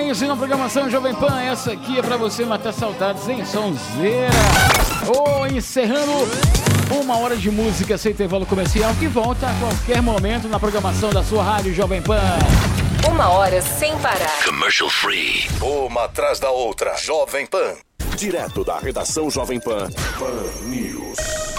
sequência na programação Jovem Pan. Essa aqui é pra você matar saudades em sonzeira. Encerrando 1 hora de música sem intervalo comercial, que volta a qualquer momento na programação da sua rádio Jovem Pan. 1 hora sem parar. Commercial free. Uma atrás da outra. Jovem Pan. Direto da redação Jovem Pan. Pan News.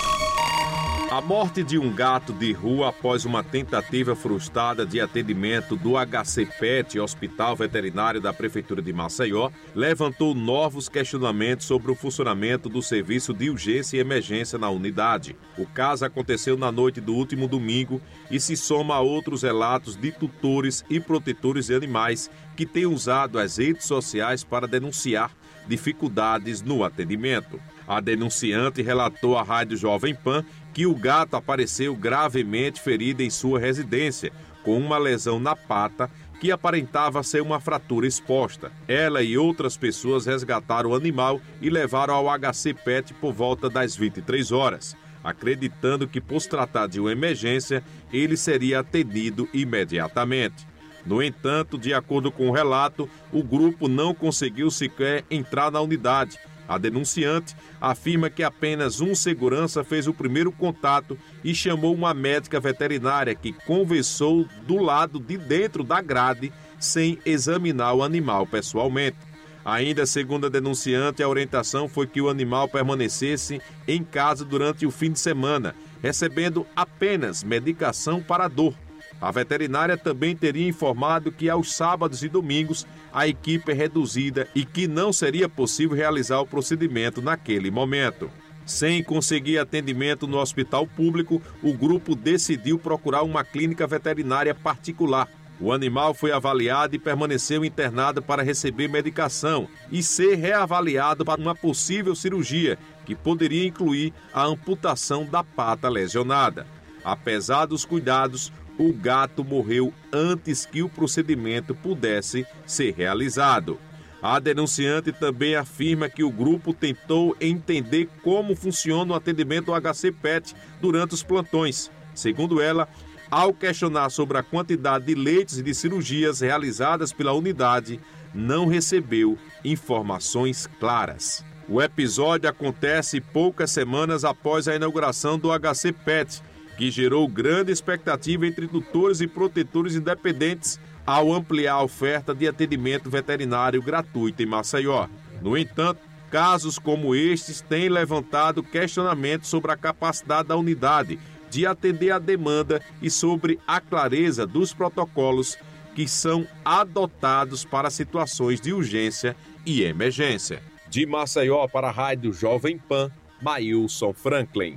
A morte de um gato de rua após uma tentativa frustrada de atendimento do HC Pet, Hospital Veterinário da Prefeitura de Maceió, levantou novos questionamentos sobre o funcionamento do serviço de urgência e emergência na unidade. O caso aconteceu na noite do último domingo e se soma a outros relatos de tutores e protetores de animais que têm usado as redes sociais para denunciar dificuldades no atendimento. A denunciante relatou à Rádio Jovem Pan que o gato apareceu gravemente ferido em sua residência, com uma lesão na pata que aparentava ser uma fratura exposta. Ela e outras pessoas resgataram o animal e levaram ao HC Pet por volta das 23 horas, acreditando que, por se tratar de uma emergência, ele seria atendido imediatamente. No entanto, de acordo com o relato, o grupo não conseguiu sequer entrar na unidade. A denunciante afirma que apenas um segurança fez o primeiro contato e chamou uma médica veterinária que conversou do lado de dentro da grade sem examinar o animal pessoalmente. Ainda segundo a denunciante, a orientação foi que o animal permanecesse em casa durante o fim de semana, recebendo apenas medicação para a dor. A veterinária também teria informado que aos sábados e domingos a equipe é reduzida e que não seria possível realizar o procedimento naquele momento. Sem conseguir atendimento no hospital público, o grupo decidiu procurar uma clínica veterinária particular. O animal foi avaliado e permaneceu internado para receber medicação e ser reavaliado para uma possível cirurgia, que poderia incluir a amputação da pata lesionada. Apesar dos cuidados, o gato morreu antes que o procedimento pudesse ser realizado. A denunciante também afirma que o grupo tentou entender como funciona o atendimento do HC Pet durante os plantões. Segundo ela, ao questionar sobre a quantidade de leitos e de cirurgias realizadas pela unidade, não recebeu informações claras. O episódio acontece poucas semanas após a inauguração do HC Pet, que gerou grande expectativa entre tutores e protetores independentes ao ampliar a oferta de atendimento veterinário gratuito em Maceió. No entanto, casos como estes têm levantado questionamentos sobre a capacidade da unidade de atender à demanda e sobre a clareza dos protocolos que são adotados para situações de urgência e emergência. De Maceió para a Rádio Jovem Pan, Maílson Franklin.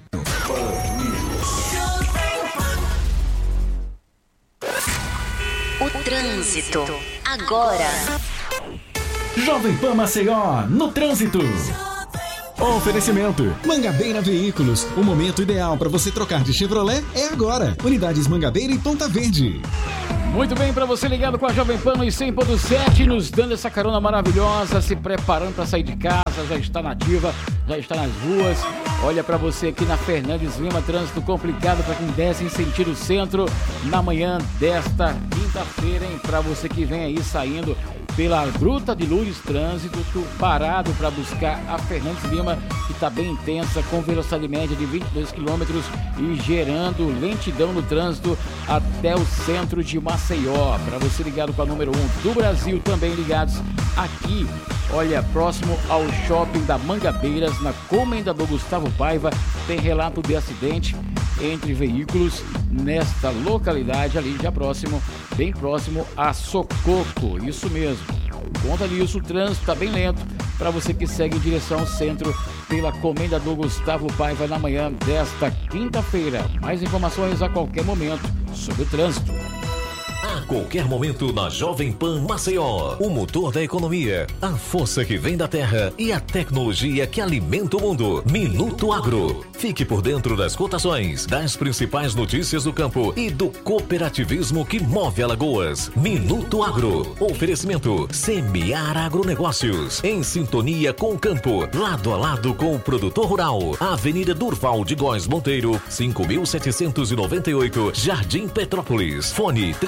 O trânsito, agora. Jovem Pan Maceió, no trânsito. Oferecimento Mangabeira Veículos. O momento ideal para você trocar de Chevrolet é agora. Unidades Mangabeira e Ponta Verde. Muito bem, para você ligado com a Jovem Pan no 100.7, nos dando essa carona maravilhosa, se preparando para sair de casa, já está na ativa, já está nas ruas. Olha para você aqui na Fernandes Lima, trânsito complicado para quem desce em sentido centro na manhã desta quinta-feira, hein? Para você que vem aí saindo pela Gruta de Lourdes, trânsito parado para buscar a Fernandes Lima, que está bem intensa, com velocidade média de 22 km e gerando lentidão no trânsito até o centro de Maceió. Para você ligado com a número 1 do Brasil, também ligados aqui, olha, próximo ao shopping da Mangabeiras, na Comendador Gustavo Paiva, tem relato de acidente entre veículos nesta localidade ali, já próximo, bem próximo a Sococo, isso mesmo. Conta nisso, o trânsito está bem lento para você que segue em direção ao centro pela Comendador Gustavo Paiva na manhã desta quinta-feira. Mais informações a qualquer momento sobre o trânsito. A qualquer momento na Jovem Pan Maceió, o motor da economia, a força que vem da terra e a tecnologia que alimenta o mundo. Minuto Agro. Fique por dentro das cotações, das principais notícias do campo e do cooperativismo que move Alagoas. Minuto Agro. Oferecimento Semear Agronegócios. Em sintonia com o campo, lado a lado com o produtor rural. Avenida Durval de Góes Monteiro, 5.798, Jardim Petrópolis. Fone 33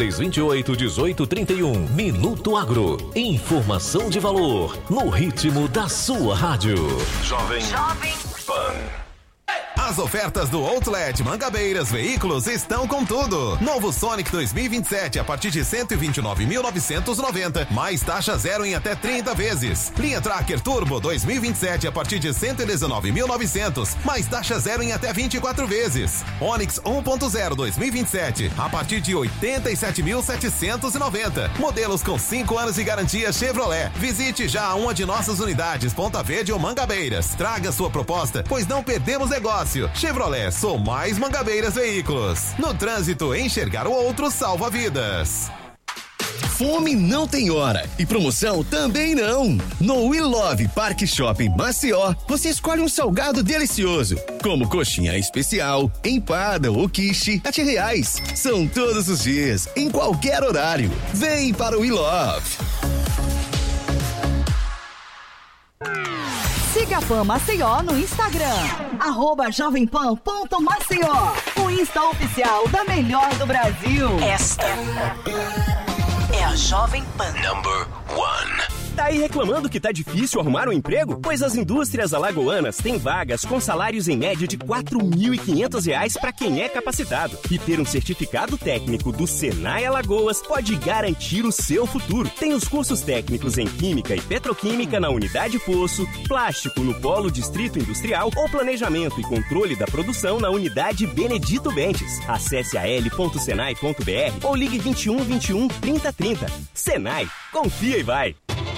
3328-1831. Minuto Agro. Informação de valor no ritmo da sua rádio. Jovem Pan. As ofertas do Outlet Mangabeiras Veículos estão com tudo. Novo Sonic 2027 a partir de 129.990, mais taxa zero em até 30 vezes. Linha Tracker Turbo 2027 a partir de 119.900, mais taxa zero em até 24 vezes. Onix 1.0 2027 a partir de 87.790. Modelos com 5 anos de garantia Chevrolet. Visite já uma de nossas unidades, Ponta Verde ou Mangabeiras. Traga sua proposta, pois não perdemos negócio. Chevrolet, sou mais Mangabeiras Veículos. No trânsito, enxergar o outro salva vidas. Fome não tem hora e promoção também não. No We Love Parque Shopping Maceió, você escolhe um salgado delicioso, como coxinha especial, empada ou quiche, R$7. São todos os dias, em qualquer horário. Vem para o We Love. Siga a Pan Maceió no Instagram, @jovempan.maceió, o Insta oficial da melhor do Brasil. Esta é a Jovem Pan. Number 1. Tá aí reclamando que tá difícil arrumar um emprego? Pois as indústrias alagoanas têm vagas com salários em média de R$4.500 para quem é capacitado. E ter um certificado técnico do Senai Alagoas pode garantir o seu futuro. Tem os cursos técnicos em Química e Petroquímica na Unidade Poço, Plástico no Polo Distrito Industrial ou Planejamento e Controle da Produção na Unidade Benedito Bentes. Acesse al.senai.br ou ligue 21 21 30 30. Senai, confia e vai!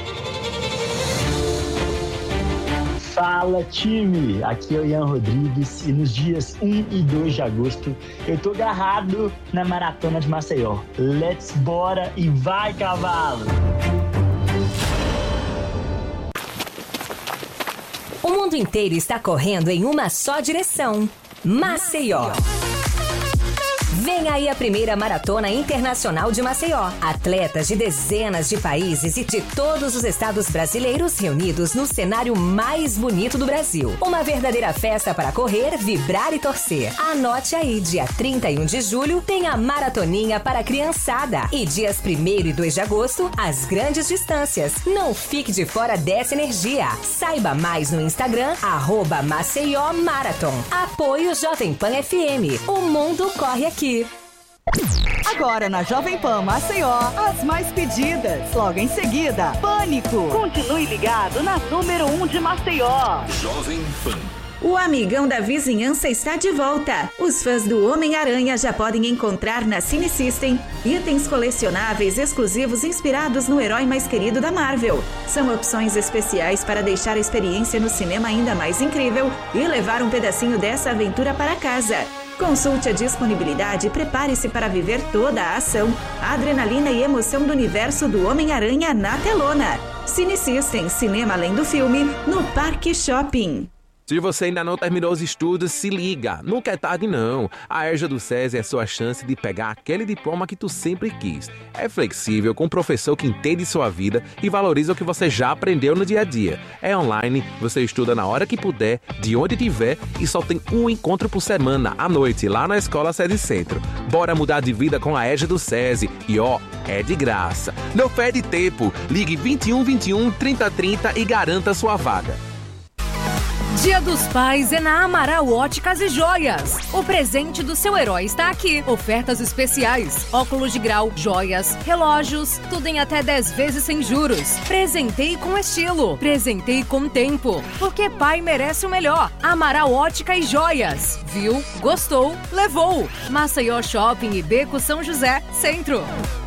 Fala, time! Aqui é o Ian Rodrigues e nos dias 1 e 2 de agosto eu tô agarrado na Maratona de Maceió. Let's bora e vai, cavalo! O mundo inteiro está correndo em uma só direção: Maceió. Vem aí a primeira Maratona Internacional de Maceió. Atletas de dezenas de países e de todos os estados brasileiros reunidos no cenário mais bonito do Brasil. Uma verdadeira festa para correr, vibrar e torcer. Anote aí, dia 31 de julho tem a Maratoninha para a criançada. E dias 1º e 2 de agosto, as grandes distâncias. Não fique de fora dessa energia. Saiba mais no Instagram, @Maceió Marathon. Apoio Jovem Pan FM. O mundo corre aqui. Agora na Jovem Pan Maceió, as mais pedidas. Logo em seguida, Pânico. Continue ligado na número 1 de Maceió. Jovem Pan. O Amigão da Vizinhança está de volta. Os fãs do Homem-Aranha já podem encontrar na Cine System itens colecionáveis exclusivos inspirados no herói mais querido da Marvel. São opções especiais para deixar a experiência no cinema ainda mais incrível e levar um pedacinho dessa aventura para casa. Consulte a disponibilidade e prepare-se para viver toda a ação, a adrenalina e emoção do universo do Homem-Aranha na telona. Cine System, cinema além do filme, no Parque Shopping. Se você ainda não terminou os estudos, se liga, nunca é tarde não. A EJA do SESI é sua chance de pegar aquele diploma que tu sempre quis. É flexível, com um professor que entende sua vida e valoriza o que você já aprendeu no dia a dia. É online, você estuda na hora que puder, de onde tiver e só tem um encontro por semana, à noite, lá na Escola SESI Centro. Bora mudar de vida com a EJA do SESI e é de graça. Não perde tempo, ligue 21 21 30 30 e garanta sua vaga. Dia dos Pais é na Amaral Óticas e Joias. O presente do seu herói está aqui. Ofertas especiais, óculos de grau, joias, relógios, tudo em até 10 vezes sem juros. Presentei com estilo, presentei com tempo, porque pai merece o melhor. Amaral Ótica e Joias. Viu? Gostou? Levou. Maceió Shopping e Beco São José, Centro.